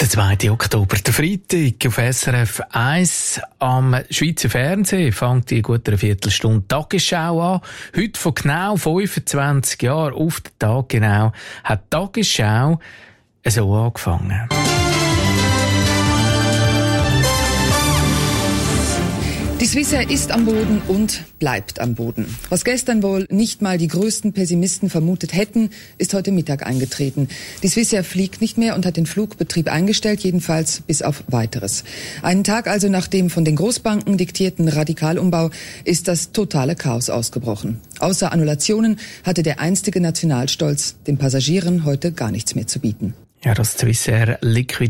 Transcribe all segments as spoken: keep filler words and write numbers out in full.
Der zweite Oktober, der Freitag auf S R F eins. Am Schweizer Fernsehen fängt die gut eine Viertelstunde Tagesschau an. Heute vor genau fünfundzwanzig Jahren, auf den Tag genau, hat die Tagesschau so angefangen. Die Swissair ist am Boden und bleibt am Boden. Was gestern wohl nicht mal die größten Pessimisten vermutet hätten, ist heute Mittag eingetreten. Die Swissair fliegt nicht mehr und hat den Flugbetrieb eingestellt, jedenfalls bis auf Weiteres. Einen Tag also nach dem von den Großbanken diktierten Radikalumbau ist das totale Chaos ausgebrochen. Außer Annulationen hatte der einstige Nationalstolz den Passagieren heute gar nichts mehr zu bieten. Ja, dass Swissair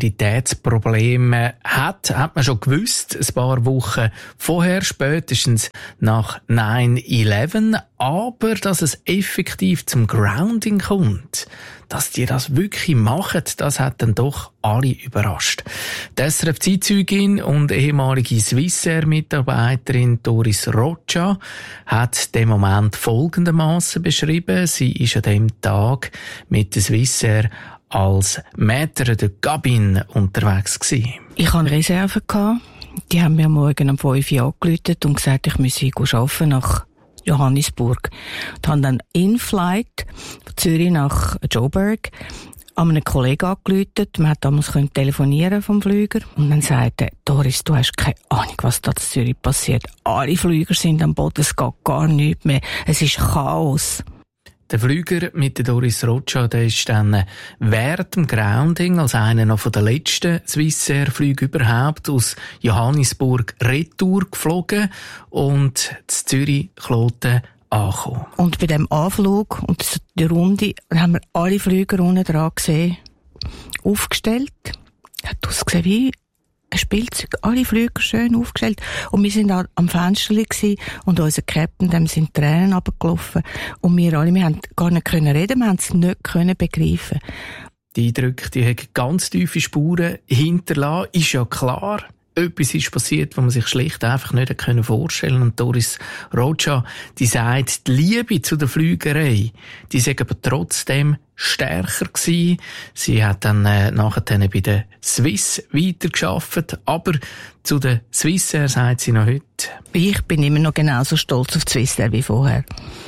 Liquiditätsprobleme hat, hat man schon gewusst, ein paar Wochen vorher, spätestens nach nine eleven. Aber dass es effektiv zum Grounding kommt, dass die das wirklich machen, das hat dann doch alle überrascht. Die S R F-Zeitzeugin und ehemalige Swissair-Mitarbeiterin Doris Rocha hat den Moment folgendermaßen beschrieben. Sie ist an dem Tag mit der Swissair als Maître de Cabine unterwegs gewesen. Ich hatte Reserve. Die haben mir morgen um fünf Uhr angerufen und gesagt, ich müsse arbeiten nach Johannisburg. Ich habe dann in-flight von Zürich nach Joburg an einen Kollegen angerufen. Man hat damals telefonieren vom Flüger. Und dann sagte er, Doris, du hast keine Ahnung, was da in Zürich passiert. Alle Flüger sind am Boden, es geht gar nichts mehr. Es ist Chaos. Der Flüger mit der Doris Rocha, der ist dann während dem Grounding als einer noch von den letzten Swissair-Flügen überhaupt aus Johannisburg retour geflogen und in Zürich-Kloten angekommen. Und bei dem Anflug und der Runde haben wir alle Flüger unten dran gesehen, aufgestellt. Hat ausgesehen wie ein Spielzeug, alle Flüger schön aufgestellt. Und wir sind am Fenster und unser Captain, dem sind Tränen runtergelaufen. Und wir alle, wir haben gar nicht können reden, wir haben es nicht können begreifen. Die Eindrücke, die haben ganz tiefe Spuren hinterlassen, ist ja klar. Etwas ist passiert, was man sich schlicht einfach nicht vorstellen konnte. Und Doris Rocha, die sagt, die Liebe zu der Flügerei, die sei aber trotzdem stärker gewesen. Sie hat dann äh, nachher dann bei der Swiss weitergearbeitet, aber zu der Swissair sagt sie noch heute: Ich bin immer noch genauso stolz auf die Swissair wie vorher.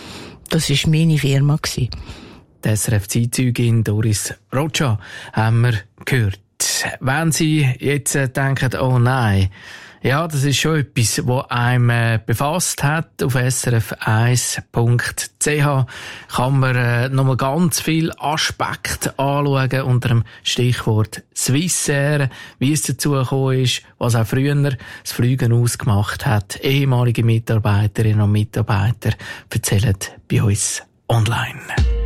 Das war meine Firma gewesen. Die S R F-Zeitzeugin Doris Rocha haben wir gehört. Wenn Sie jetzt äh, denken, oh nein, ja, das ist schon etwas, was einem äh, befasst hat. Auf s r f eins punkt c h kann man äh, nochmal ganz viele Aspekte anschauen unter dem Stichwort Swissair, wie es dazu gekommen ist, was auch früher das Fliegen ausgemacht hat. Ehemalige Mitarbeiterinnen und Mitarbeiter erzählen bei uns online.